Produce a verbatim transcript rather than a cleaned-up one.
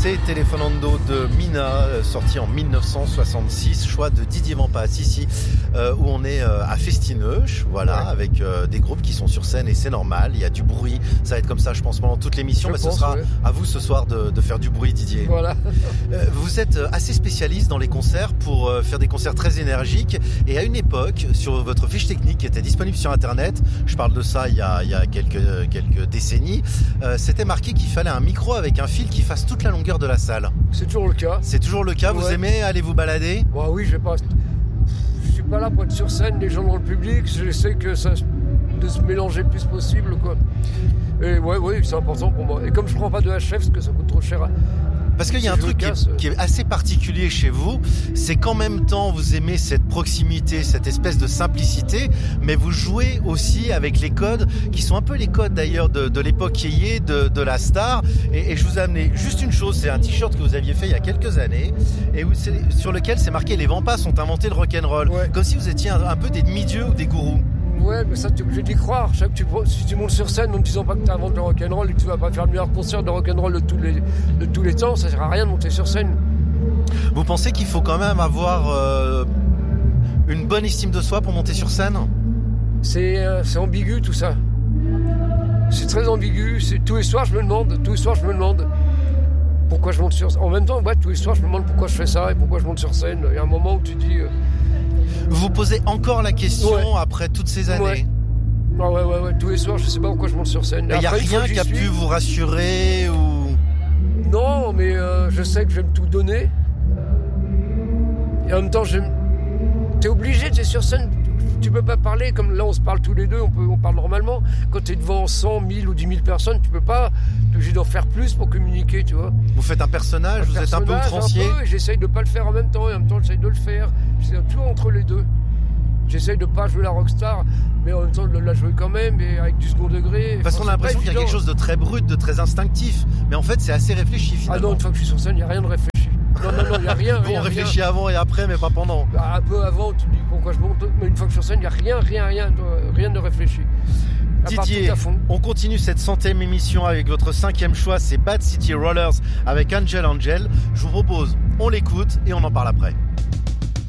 C'est Telefonando de Mina, sorti en mille neuf cent soixante-six, choix de Didier Vampas, ici euh, où on est euh, à Festineuch, voilà, ouais. avec euh, des groupes qui sont sur scène et c'est normal, il y a du bruit, ça va être comme ça je pense pendant toute l'émission, je mais pense, ce sera ouais. à vous ce soir de, de faire du bruit Didier. Voilà. euh, vous êtes assez spécialiste dans les concerts pour euh, faire des concerts très énergiques et à une époque, sur votre fiche technique qui était disponible sur internet, je parle de ça il y a, il y a quelques, quelques décennies, euh, c'était marqué qu'il fallait un micro avec un fil qui fasse toute la longueur de la salle. C'est toujours le cas. C'est toujours le cas, ouais. Vous aimez aller vous balader ? Bah oui, je vais pas... Je suis pas là pour être sur scène, les gens dans le public, j'essaie que ça... de se mélanger le plus possible, quoi. Et ouais, ouais, c'est important pour moi. Et comme je prends pas de H F, parce que ça coûte trop cher... Parce qu'il y a un truc qui est, qui est assez particulier chez vous, c'est qu'en même temps vous aimez cette proximité, cette espèce de simplicité, mais vous jouez aussi avec les codes qui sont un peu les codes d'ailleurs de, de l'époque yéyé, de, de la star. Et, et je vous ai amené juste une chose, c'est un t-shirt que vous aviez fait il y a quelques années et où c'est, sur lequel c'est marqué « Les Vampas ont inventé le rock'n'roll ouais. », comme si vous étiez un, un peu des demi-dieux ou des gourous. Ouais, mais ça, tu es obligé d'y croire. Chaque, tu, si tu montes sur scène en ne disant pas que tu inventes le rock'n'roll et que tu vas pas faire le meilleur concert de rock'n'roll de tous les, de tous les temps, ça sert à rien de monter sur scène. Vous pensez qu'il faut quand même avoir euh, une bonne estime de soi pour monter sur scène ? C'est, euh, c'est ambigu tout ça. C'est très ambigu. C'est, tous les soirs, je me demande, tous les soirs, je me demande pourquoi je monte sur scène. En même temps, ouais, tous les soirs, je me demande pourquoi je fais ça et pourquoi je monte sur scène. Il y a un moment où tu dis... Euh, Vous vous posez encore la question ouais. après toutes ces années. Ouais. Ah ouais, ouais, ouais, tous les soirs, je sais pas pourquoi je monte sur scène. Il n'y a rien qui a pu suis... vous rassurer ou... Non, mais euh, je sais que je vais me tout donner. Et en même temps, je... t'es obligé, t'es sur scène, tu peux pas parler comme là on se parle tous les deux, on, peut, on parle normalement. Quand t'es devant cent, mille ou dix mille personnes, tu peux pas, t'es obligé d'en faire plus pour communiquer, tu vois. Vous faites un personnage, un vous personnage, êtes un peu outrancier. Un peu, et j'essaye de pas le faire en même temps, et en même temps j'essaye de le faire. J'essaye toujours entre les deux. J'essaye de pas jouer la rockstar, mais en même temps de la jouer quand même, et avec du second degré. Parce qu'on a l'impression qu'il y a quelque chose de très brut, de très instinctif, mais en fait c'est assez réfléchi finalement. Ah non, une fois que je suis sur scène, il n'y a rien de réfléchi. Non, non, non, il n'y a rien. On réfléchit avant et après, mais pas pendant. Bah, un peu avant, tu te dis pourquoi je monte, mais une fois que je suis sur scène, il n'y a rien, rien, rien de, rien de réfléchi. Didier, on continue cette centième émission avec votre cinquième choix, c'est Bad City Rollers avec Angel Angel. Je vous propose, on l'écoute et on en parle après.